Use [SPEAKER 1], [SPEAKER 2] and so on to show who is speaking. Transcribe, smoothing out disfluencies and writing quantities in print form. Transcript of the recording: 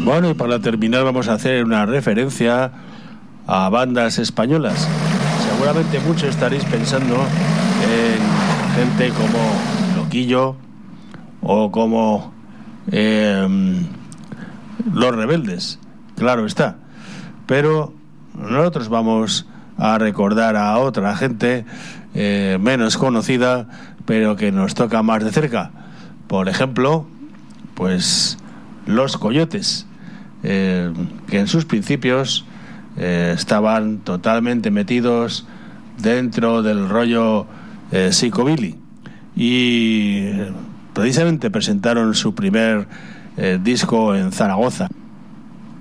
[SPEAKER 1] Bueno, y para terminar vamos a hacer una referencia a bandas españolas. Seguramente muchos estaréis pensando en gente como Loquillo o como Los Rebeldes, claro está. Pero nosotros vamos a recordar a otra gente menos conocida, pero que nos toca más de cerca. Por ejemplo, pues Los Coyotes, que en sus principios estaban totalmente metidos dentro del rollo psicobilly, y precisamente presentaron su primer disco en Zaragoza.